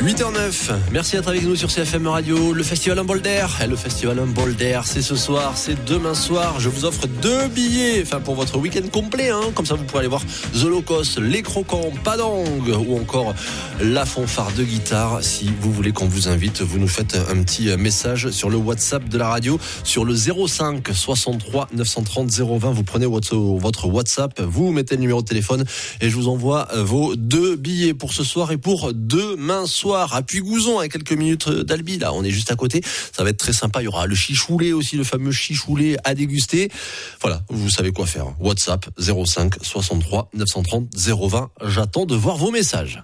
8h09, merci d'être avec nous sur CFM Radio. Le festival Humboldt. Le festival Humboldt, c'est ce soir, c'est demain soir. Je vous offre 2 billets, pour votre week-end complet, Comme ça, vous pourrez aller voir The Low Cost, Les Croquants, Padang ou encore la fanfare de guitare. Si vous voulez qu'on vous invite, vous nous faites un petit message sur le WhatsApp de la radio, sur le 05 63 930 020. Vous prenez votre WhatsApp, vous mettez le numéro de téléphone et je vous envoie vos 2 billets pour ce soir et pour demain soir à Puy-Gouzon, à quelques minutes d'Albi. Là, on est juste à côté. Ça va être très sympa. Il y aura le chichoulet aussi, le fameux chichoulet à déguster. Voilà, vous savez quoi faire. WhatsApp 05 63 930 020. J'attends de voir vos messages.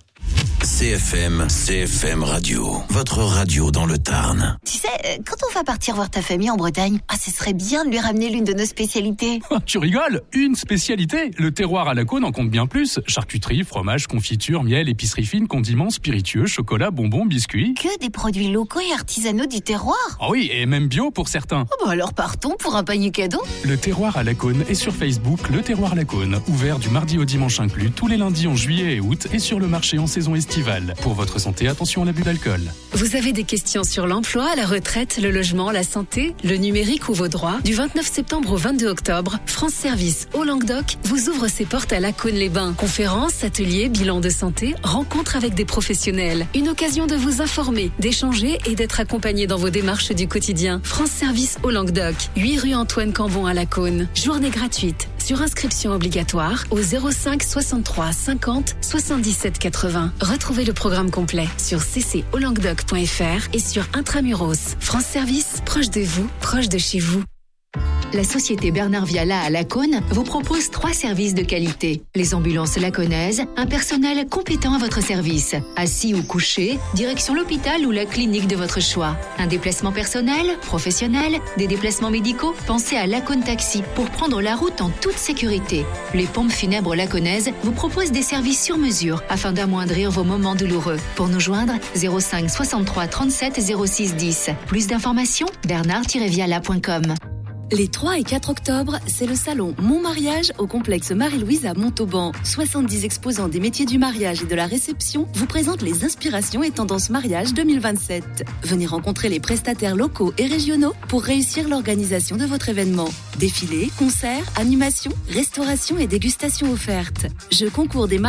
CFM Radio, votre radio dans le Tarn. Tu sais, quand on va partir voir ta famille en Bretagne, ce serait bien de lui ramener l'une de nos spécialités. Tu rigoles? Une spécialité? Le terroir à la Cône en compte bien plus. Charcuterie, fromage, confiture, miel, épicerie fine, condiments, spiritueux, chocolat, bonbons, biscuits. Que des produits locaux et artisanaux du terroir. Ah oui, et même bio pour certains. Alors partons pour un panier cadeau. Le terroir à la Cône est sur Facebook, Le Terroir à la Cône, ouvert du mardi au dimanche inclus, tous les lundis en juillet et août et sur le marché en saison estivale. Pour votre santé, attention à l'abus d'alcool. Vous avez des questions sur l'emploi, la retraite, le logement, la santé, le numérique ou vos droits? Du 29 septembre au 22 octobre, France Service au Languedoc vous ouvre ses portes à Lacaune-les-Bains. Conférences, ateliers, bilans de santé, rencontres avec des professionnels. Une occasion de vous informer, d'échanger et d'être accompagné dans vos démarches du quotidien. France Service au Languedoc, 8 rue Antoine Cambon à Lacaune. Journée gratuite. Sur inscription obligatoire au 05 63 50 77 80. Retrouvez le programme complet sur ccolanguedoc.fr et sur Intramuros. France Service, proche de vous, proche de chez vous. La société Bernard Viala à Lacaune vous propose 3 services de qualité. Les ambulances lacaunaises, un personnel compétent à votre service. Assis ou couché, direction l'hôpital ou la clinique de votre choix. Un déplacement personnel, professionnel, des déplacements médicaux, pensez à Lacaune Taxi pour prendre la route en toute sécurité. Les pompes funèbres lacaunaises vous proposent des services sur mesure afin d'amoindrir vos moments douloureux. Pour nous joindre, 05 63 37 06 10. Plus d'informations, bernard-viala.com. Les 3 et 4 octobre, c'est le salon Mon Mariage au complexe Marie-Louise à Montauban. 70 exposants des métiers du mariage et de la réception vous présentent les inspirations et tendances mariage 2027. Venez rencontrer les prestataires locaux et régionaux pour réussir l'organisation de votre événement. Défilés, concerts, animations, restauration et dégustations offertes. Jeux concours des